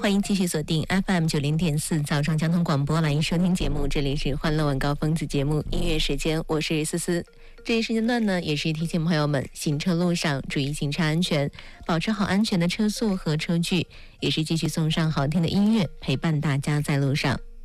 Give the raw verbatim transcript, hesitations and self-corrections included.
欢迎继续锁定 F M 九零点四早上交通广播来收听节目，这里是欢乐晚高峰子节目音乐时间，我是思思。这一时间段呢，也是提醒朋友们行车路上注意行车安全，保持好安全的车速和车距，也是继续送上好听的音乐陪伴大家在路上。